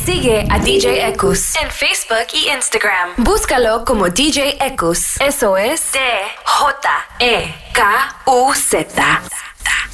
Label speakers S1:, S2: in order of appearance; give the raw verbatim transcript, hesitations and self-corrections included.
S1: Sigue a D J Ekus en Facebook y Instagram. Búscalo como D J Ekus. Eso es D J E K U Z.